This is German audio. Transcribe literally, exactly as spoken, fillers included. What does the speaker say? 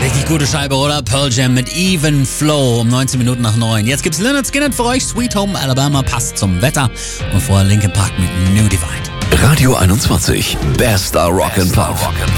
Richtig gute Scheibe, oder? Pearl Jam mit Even Flow um neunzehn Minuten nach neun. Jetzt gibt's Lynyrd Skynyrd für euch. Sweet Home Alabama passt zum Wetter. Und vorher Linkin Park mit New Divide. Radio einundzwanzig. Bester Rock and Pop.